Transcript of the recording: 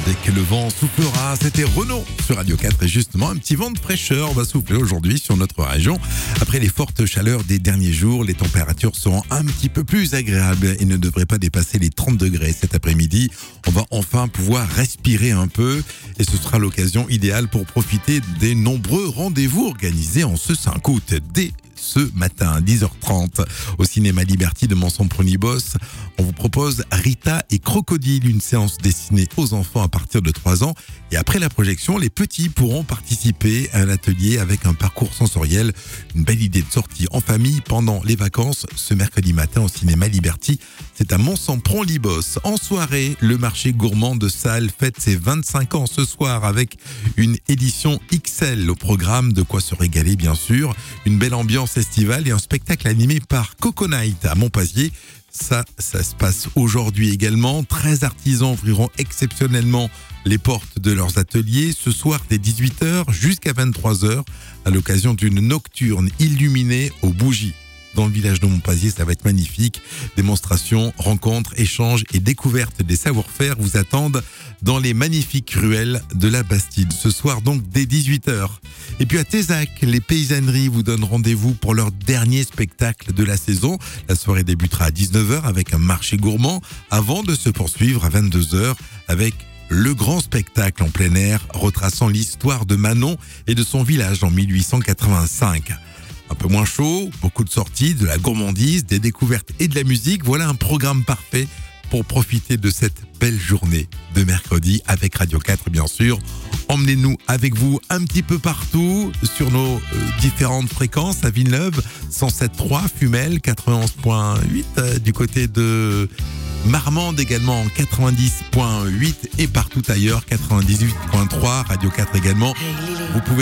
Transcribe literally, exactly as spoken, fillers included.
Dès que le vent soufflera, c'était Renaud sur Radio quatre et justement un petit vent de fraîcheur va souffler aujourd'hui sur notre région. Après les fortes chaleurs des derniers jours, les températures seront un petit peu plus agréables et ne devraient pas dépasser les trente degrés cet après-midi. On va enfin pouvoir respirer un peu et ce sera l'occasion idéale pour profiter des nombreux rendez-vous organisés en ce cinq août. Dès ce matin, dix heures trente, au cinéma Liberty de Monson-Prony-Bosse, on vous propose Rita et Crocodile, une séance destinée aux enfants à partir de trois ans. Et après la projection, les petits pourront participer à un atelier avec un parcours sensoriel. Une belle idée de sortie en famille pendant les vacances ce mercredi matin au cinéma Liberty. C'est à Monson-Prony-Bosse. En soirée, le marché gourmand de Salles fête ses vingt-cinq ans ce soir avec une édition X L au programme, de quoi se régaler bien sûr. Une belle ambiance estivale et un spectacle animé par Coco Night à Montpazier. Ça, ça se passe aujourd'hui également. treize artisans ouvriront exceptionnellement les portes de leurs ateliers ce soir dès dix-huit heures jusqu'à vingt-trois heures à l'occasion d'une nocturne illuminée aux bougies. Dans le village de Montpazier, ça va être magnifique. Démonstrations, rencontres, échanges et découvertes des savoir-faire vous attendent dans les magnifiques ruelles de la Bastide. Ce soir donc dès dix-huit heures. Et puis à Tézac, les paysanneries vous donnent rendez-vous pour leur dernier spectacle de la saison. La soirée débutera à dix-neuf heures avec un marché gourmand avant de se poursuivre à vingt-deux heures avec le grand spectacle en plein air retraçant l'histoire de Manon et de son village en mille huit cent quatre-vingt-cinq. Un peu moins chaud, beaucoup de sorties, de la gourmandise, des découvertes et de la musique. Voilà un programme parfait pour profiter de cette belle journée de mercredi avec Radio quatre, bien sûr. Emmenez-nous avec vous un petit peu partout sur nos euh, différentes fréquences à Villeneuve, cent sept virgule trois, Fumel, quatre-vingt-onze virgule huit euh, du côté de Marmande également en quatre-vingt-dix virgule huit et partout ailleurs quatre-vingt-dix-huit virgule trois, Radio quatre également. Vous pouvez